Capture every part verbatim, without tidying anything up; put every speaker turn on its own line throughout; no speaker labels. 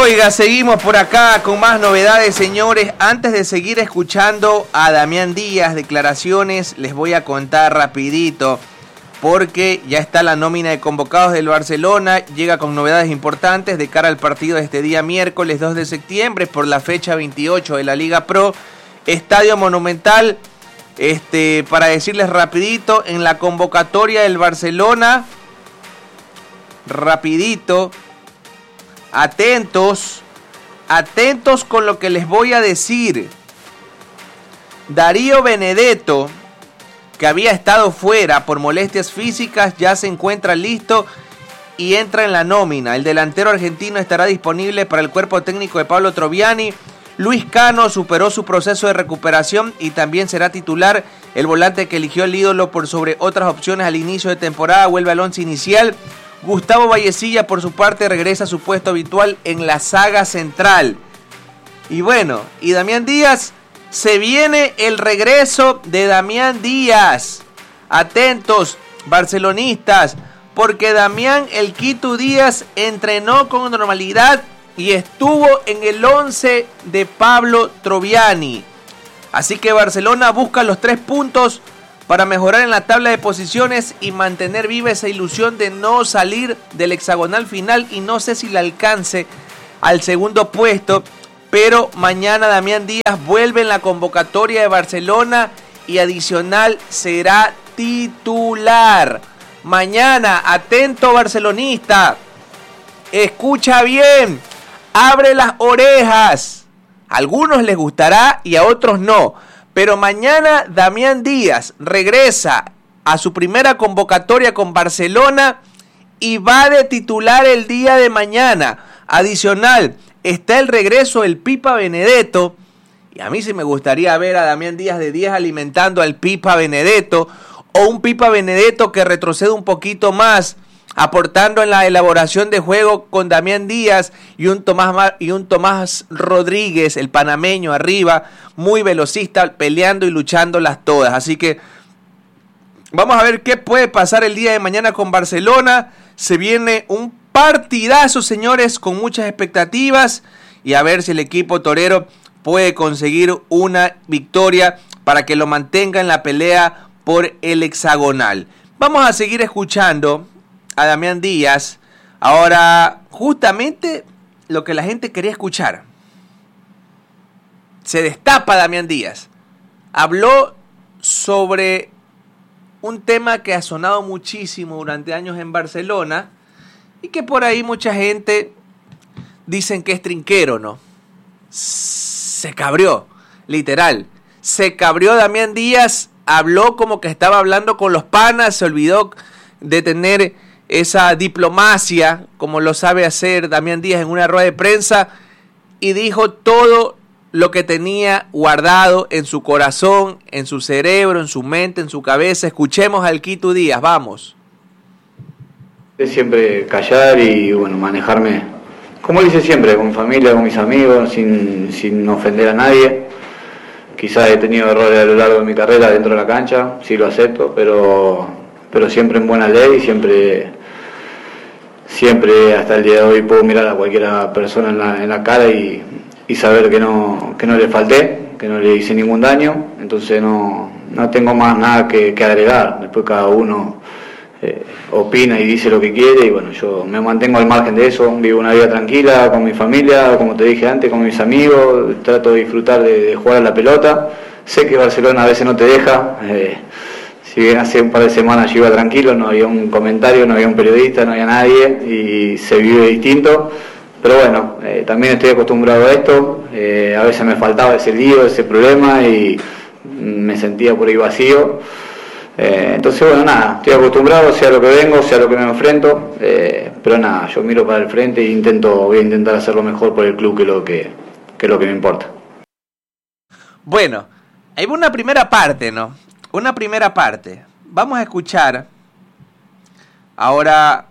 Oiga, seguimos por acá con más novedades, señores. Antes de seguir escuchando a Damián Díaz, declaraciones, les voy a contar rapidito, porque ya está la nómina de convocados del Barcelona, llega con novedades importantes de cara al partido de este día miércoles dos de septiembre por la fecha veintiocho de la Liga Pro, Estadio Monumental. Este, para decirles rapidito, en la convocatoria del Barcelona, rapidito, atentos, atentos con lo que les voy a decir. Darío Benedetto, que había estado fuera por molestias físicas, ya se encuentra listo y entra en la nómina. El delantero argentino estará disponible para el cuerpo técnico de Pablo Troviani. Luis Cano superó su proceso de recuperación y también será titular. El volante que eligió el ídolo por sobre otras opciones al inicio de temporada vuelve al once inicial. Gustavo Vallecilla, por su parte, regresa a su puesto habitual en la saga central. Y bueno, y Damián Díaz, se viene el regreso de Damián Díaz. Atentos, barcelonistas, porque Damián El Quito Díaz entrenó con normalidad y estuvo en el once de Pablo Troviani. Así que Barcelona busca los tres puntos para mejorar en la tabla de posiciones y mantener viva esa ilusión de no salir del hexagonal final, y no sé si le alcance al segundo puesto, pero mañana Damián Díaz vuelve en la convocatoria de Barcelona y adicional será titular. Mañana, atento barcelonista, escucha bien, abre las orejas. A algunos les gustará y a otros no. Pero mañana Damián Díaz regresa a su primera convocatoria con Barcelona y va de titular el día de mañana. Adicional, está el regreso del Pipa Benedetto. Y a mí sí me gustaría ver a Damián Díaz de diez alimentando al Pipa Benedetto. O un Pipa Benedetto que retrocede un poquito más, aportando en la elaboración de juego con Damián Díaz y un Tomás, y un Tomás Rodríguez, el panameño, arriba, muy velocista, peleando y luchándolas todas. Así que vamos a ver qué puede pasar el día de mañana con Barcelona. Se viene un partidazo, señores, con muchas expectativas, y a ver si el equipo torero puede conseguir una victoria para que lo mantenga en la pelea por el hexagonal. Vamos a seguir escuchando a Damián Díaz. Ahora, justamente lo que la gente quería escuchar. Se destapa Damián Díaz. Habló sobre un tema que ha sonado muchísimo durante años en Barcelona y que por ahí mucha gente dicen que es trinquero, ¿no? Se cabrió, literal. Se cabrió Damián Díaz, habló como que estaba hablando con los panas, se olvidó de tener esa diplomacia como lo sabe hacer Damián Díaz en una rueda de prensa, y dijo todo lo que tenía guardado en su corazón, en su cerebro, en su mente, en su cabeza. Escuchemos al Quito Díaz, vamos.
Siempre callar y bueno, manejarme, como dice siempre, con mi familia, con mis amigos, sin, sin ofender a nadie. Quizás he tenido errores a lo largo de mi carrera dentro de la cancha, sí lo acepto, pero, pero siempre en buena ley, siempre, siempre hasta el día de hoy puedo mirar a cualquier persona en la, en la cara y, y saber que no, que no le falté, que no le hice ningún daño. Entonces no, no tengo más nada que, que agregar. Después cada uno eh, opina y dice lo que quiere, y bueno, yo me mantengo al margen de eso, vivo una vida tranquila con mi familia, como te dije antes, con mis amigos, trato de disfrutar de, de jugar a la pelota. Sé que Barcelona a veces no te deja, eh, si bien hace un par de semanas yo iba tranquilo, no había un comentario, no había un periodista, no había nadie, y se vive distinto. Pero bueno, eh, también estoy acostumbrado a esto, eh, a veces me faltaba ese lío, ese problema, y me sentía por ahí vacío. Eh, entonces bueno, nada, estoy acostumbrado, sea lo que vengo, sea lo que me enfrento, eh, pero nada, yo miro para el frente e intento, voy a intentar hacer lo mejor por el club, que lo que, que es lo que me importa.
Bueno, hay una primera parte, ¿no? Una primera parte. Vamos a escuchar ahora.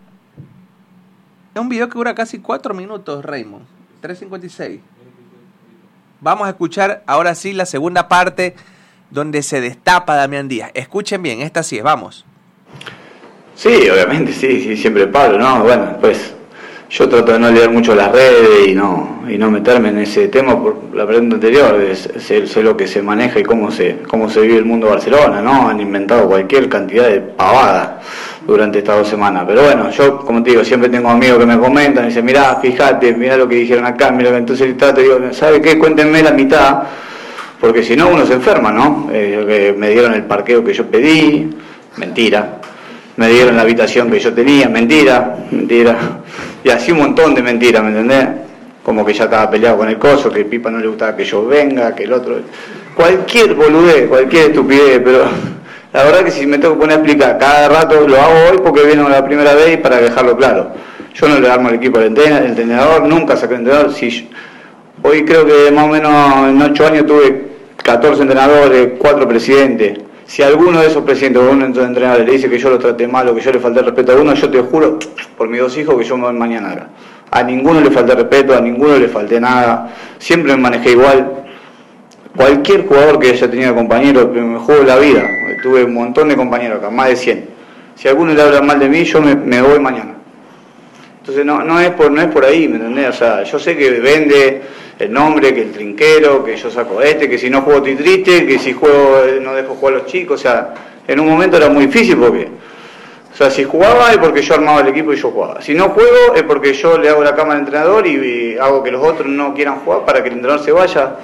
Es un video que dura casi cuatro minutos, Raymond. tres cincuenta y seis. Vamos a escuchar ahora sí la segunda parte, donde se destapa Damián Díaz. Escuchen bien, esta sí es, vamos.
Sí, obviamente, sí, sí, siempre Pablo, ¿no? Bueno, pues yo trato de no leer mucho las redes y no y no meterme en ese tema por la pregunta anterior, es, sé, sé lo que se maneja y cómo se cómo se vive el mundo de Barcelona, ¿no? Han inventado cualquier cantidad de pavadas durante estas dos semanas, pero bueno, yo como te digo, siempre tengo amigos que me comentan y dicen, mirá, fíjate, mirá lo que dijeron acá, mirá lo que entonces trato, digo, ¿sabe qué? Cuéntenme la mitad, porque si no uno se enferma, ¿no? Eh, que me dieron el parqueo que yo pedí, mentira. Me dieron la habitación que yo tenía, mentira, mentira. Y así un montón de mentiras, ¿me entendés? Como que ya estaba peleado con el coso, que el Pipa no le gustaba que yo venga, que el otro... Cualquier boludez, cualquier estupidez, pero la verdad que si me tengo que poner a explicar cada rato, lo hago hoy porque vino la primera vez y para dejarlo claro. Yo no le armo el equipo al entrenador, nunca saqué el entrenador. Si yo, hoy creo que más o menos en ocho años tuve catorce entrenadores, cuatro presidentes. Si alguno de esos presidentes o uno de esos entrenadores le dice que yo lo traté mal o que yo le falté el respeto a uno, yo te juro, por mis dos hijos, que yo me voy mañana acá. A ninguno le falté respeto, a ninguno le falté nada, siempre me manejé igual. Cualquier jugador que haya tenido compañeros, me juego la vida, tuve un montón de compañeros acá, más de cien. Si alguno le habla mal de mí, yo me, me voy mañana. Entonces no, no, es por, no es por ahí, ¿me entendés? O sea, yo sé que vende el nombre, que el trinquero, que yo saco este, que si no juego estoy triste, que si juego no dejo jugar a los chicos, o sea, en un momento era muy difícil porque, o sea, si jugaba es porque yo armaba el equipo y yo jugaba, si no juego es porque yo le hago la cama al entrenador y, y hago que los otros no quieran jugar para que el entrenador se vaya.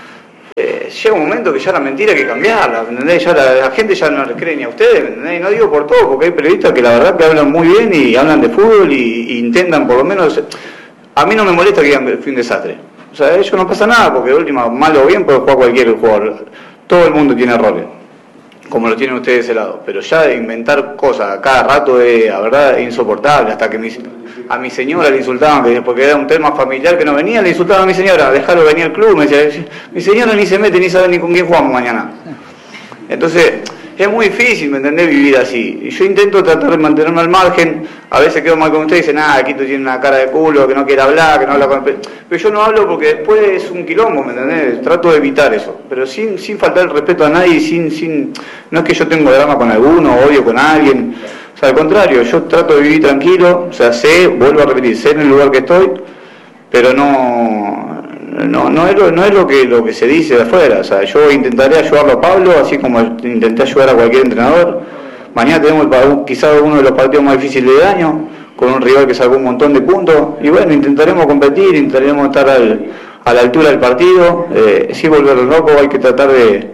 Eh, llega un momento que ya la mentira hay que cambiarla, ¿me entendés? Ya la, la gente ya no le cree ni a ustedes, ¿me entendés? Y no digo por todo, porque hay periodistas que la verdad que hablan muy bien y hablan de fútbol y, y intentan por lo menos... A mí no me molesta que digan que fue un desastre. O sea, eso no pasa nada, porque de última, mal o bien, puede jugar cualquier jugador. Todo el mundo tiene errores, como lo tienen ustedes de ese lado. Pero ya de inventar cosas a cada rato es, la verdad, es insoportable. Hasta que mi, a mi señora le insultaban, porque era un tema familiar que no venía, le insultaban a mi señora, dejarlo venir al club. Me decía, mi señora ni se mete ni sabe ni con quién jugamos mañana. Entonces, es muy difícil, ¿me entendés?, vivir así. Y yo intento tratar de mantenerme al margen. A veces quedo mal con ustedes y dicen, ah, aquí tú tienes una cara de culo, que no quiere hablar, que no habla con... Pero yo no hablo porque después es un quilombo, ¿me entendés? Trato de evitar eso. Pero sin sin faltar el respeto a nadie, sin sin no es que yo tengo drama con alguno, odio con alguien. O sea, al contrario, yo trato de vivir tranquilo. O sea, sé, vuelvo a repetir, sé en el lugar que estoy, pero no... No, no es, lo, no es lo que lo que se dice de afuera. O sea, yo intentaré ayudarlo a Pablo, así como intenté ayudar a cualquier entrenador. Mañana tenemos quizás uno de los partidos más difíciles del año, con un rival que sacó un montón de puntos. Y bueno, intentaremos competir, intentaremos estar al, a la altura del partido. Eh, sí, volverlo loco, hay que tratar de,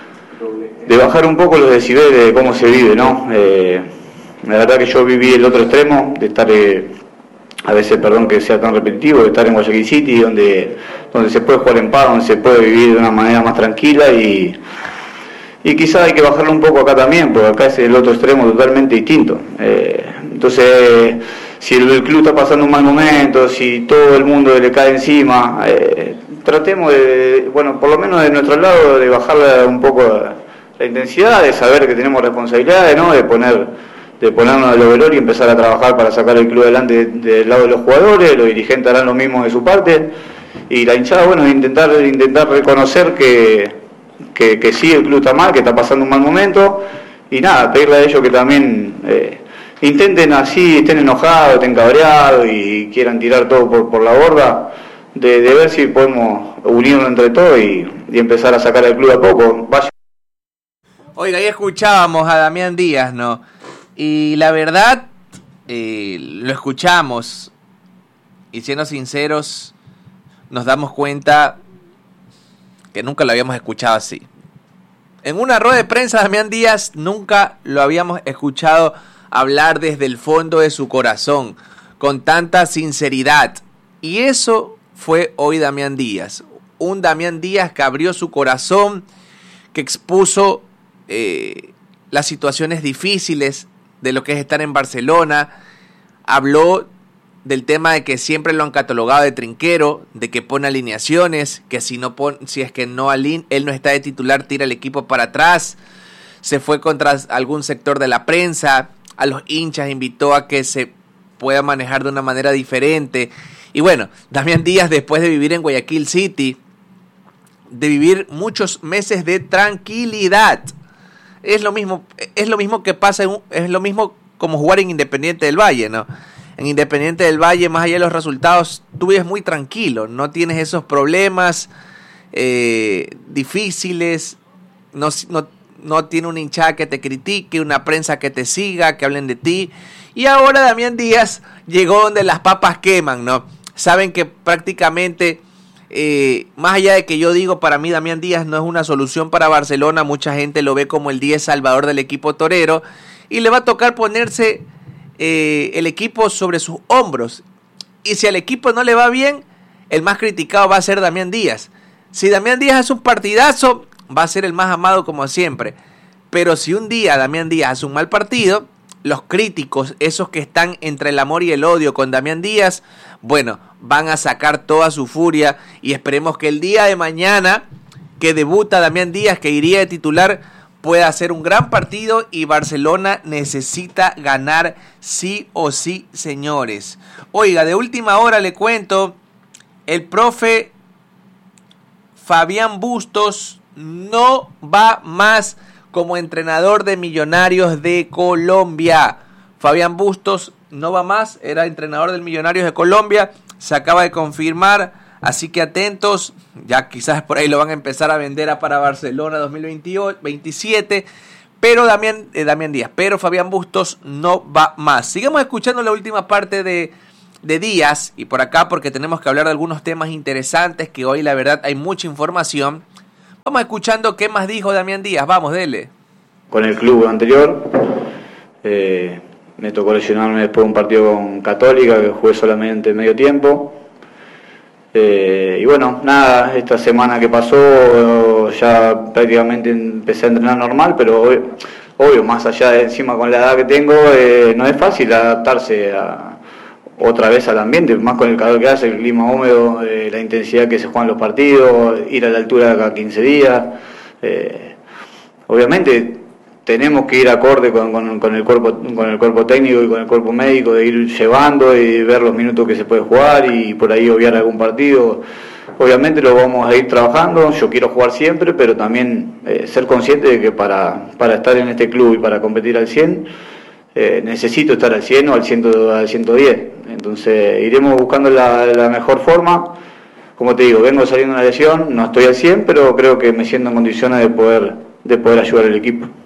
de bajar un poco los decibeles de cómo se vive, ¿no? Eh, la verdad que yo viví el otro extremo, de estar... Eh, a veces, perdón que sea tan repetitivo, de estar en Guayaquil City, donde donde se puede jugar en paz, donde se puede vivir de una manera más tranquila y, y quizás hay que bajarlo un poco acá también, porque acá es el otro extremo totalmente distinto. Eh, entonces, si el, el club está pasando un mal momento, si todo el mundo le cae encima, eh, tratemos de, bueno, por lo menos de nuestro lado, de bajarle un poco la, la intensidad, de saber que tenemos responsabilidades, ¿no? De poner... de ponernos del overol y empezar a trabajar para sacar el club adelante del lado de los jugadores. Los dirigentes harán lo mismo de su parte y la hinchada, bueno, intentar intentar reconocer que, que, que sí, el club está mal, que está pasando un mal momento y nada, pedirle a ellos que también eh, intenten así, estén enojados, estén cabreados y quieran tirar todo por, por la borda, de, de ver si podemos unirnos entre todos y, y empezar a sacar al club a poco. Vaya.
Oiga, ahí escuchábamos a Damián Díaz, ¿no? Y la verdad, eh, lo escuchamos y siendo sinceros, nos damos cuenta que nunca lo habíamos escuchado así. En una rueda de prensa, Damián Díaz nunca lo habíamos escuchado hablar desde el fondo de su corazón, con tanta sinceridad. Y eso fue hoy Damián Díaz. Un Damián Díaz que abrió su corazón, que expuso eh, las situaciones difíciles de lo que es estar en Barcelona. Habló del tema de que siempre lo han catalogado de trinquero, de que pone alineaciones, que si no pone, si es que no aline, él no está de titular, tira el equipo para atrás. Se fue contra algún sector de la prensa, a los hinchas invitó a que se pueda manejar de una manera diferente. Y bueno, Damián Díaz, después de vivir en Guayaquil City, de vivir muchos meses de tranquilidad, Es lo mismo, es lo mismo que pasa, en, es lo mismo como jugar en Independiente del Valle, ¿no? en Independiente del Valle, más allá de los resultados, tú vives muy tranquilo, no tienes esos problemas eh, difíciles, no, no, no tiene una hinchada que te critique, una prensa que te siga, que hablen de ti. Y ahora Damián Díaz llegó donde las papas queman, ¿no? Saben que prácticamente, eh, más allá de que yo digo, para mí Damián Díaz no es una solución para Barcelona, mucha gente lo ve como el diez salvador del equipo torero, y le va a tocar ponerse eh, el equipo sobre sus hombros. Y si al equipo no le va bien, el más criticado va a ser Damián Díaz. Si Damián Díaz hace un partidazo, va a ser el más amado como siempre. Pero si un día Damián Díaz hace un mal partido, los críticos, esos que están entre el amor y el odio con Damián Díaz, bueno, van a sacar toda su furia, y esperemos que el día de mañana que debuta Damián Díaz, que iría de titular, pueda hacer un gran partido, y Barcelona necesita ganar sí o sí, señores. Oiga, de última hora le cuento, el profe Fabián Bustos no va más como entrenador de Millonarios de Colombia. Fabián Bustos no va más, era entrenador del Millonarios de Colombia, se acaba de confirmar, así que atentos, ya quizás por ahí lo van a empezar a vender a para Barcelona dos mil veintisiete, pero Damián, eh, Damián Díaz, pero Fabián Bustos no va más. Sigamos escuchando la última parte de, de Díaz, y por acá porque tenemos que hablar de algunos temas interesantes, que hoy la verdad hay mucha información. Vamos escuchando qué más dijo Damián Díaz. Vamos, dele.
Con el club anterior, eh, me tocó lesionarme después de un partido con Católica, que jugué solamente medio tiempo. Eh, y bueno, nada, esta semana que pasó ya prácticamente empecé a entrenar normal, pero obvio, obvio más allá de encima con la edad que tengo, eh, no es fácil adaptarse a otra vez al ambiente, más con el calor que hace, el clima húmedo, eh, la intensidad que se juegan los partidos, ir a la altura cada quince días. Eh, obviamente tenemos que ir acorde con, con, con, el cuerpo, con el cuerpo técnico y con el cuerpo médico, de ir llevando y ver los minutos que se puede jugar y por ahí obviar algún partido. Obviamente lo vamos a ir trabajando, yo quiero jugar siempre, pero también eh, ser consciente de que para, para estar en este club y para competir al cien, Eh, necesito estar al cien o al, cien, al ciento diez, entonces iremos buscando la, la mejor forma. Como te digo, vengo saliendo de una lesión, no estoy al cien, pero creo que me siento en condiciones de poder, de poder ayudar al equipo.